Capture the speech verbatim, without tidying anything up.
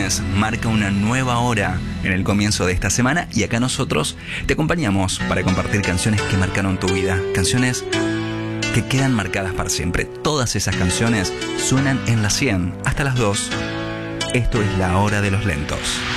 lunes marca una nueva hora en el comienzo de esta semana y acá nosotros te acompañamos para compartir canciones que marcaron tu vida, canciones que quedan marcadas para siempre. Todas esas canciones suenan en la cien hasta las dos. Esto es La Hora de los Lentos.